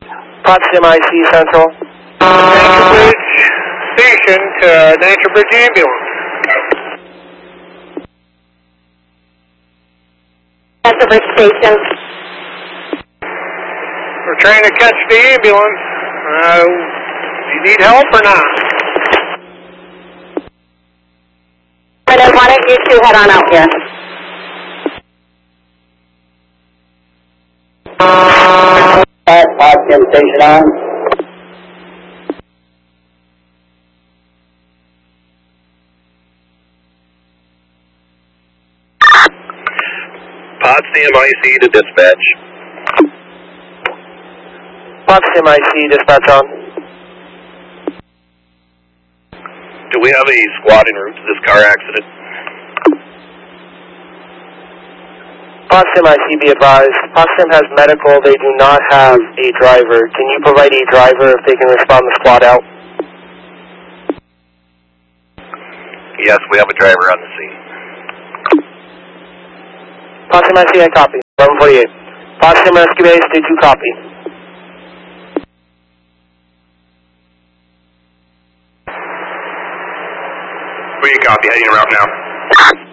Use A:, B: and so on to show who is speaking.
A: Potsdam IC Central.
B: Natural Bridge Station to Natural Bridge Ambulance.
C: Natural Bridge Station.
B: We're trying to catch the ambulance. Do you need help or not?
C: Why don't you two head on out here?
D: Potsdam Station on.
E: Potsdam IC to dispatch.
A: Potsdam IC dispatch on.
E: Do we have a squad en route to this car accident?
A: Potsdam IC be advised. Potsdam has medical. They do not have a driver. Can you provide a driver if they can respond the squad out?
E: Yes, we have a driver on the scene.
A: Potsdam IC, I copy. 1148. Potsdam Rescue Base, did you copy?
E: We copy, heading route now.